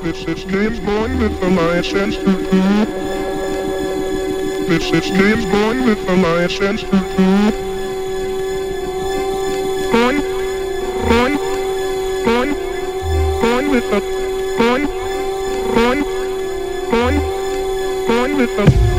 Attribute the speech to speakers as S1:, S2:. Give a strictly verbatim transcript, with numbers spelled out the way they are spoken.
S1: This is James Bond with a license to do. This is James Bond with a license to do. Gone, gone, gone, gone with a, gone, gone, gone, gone with a.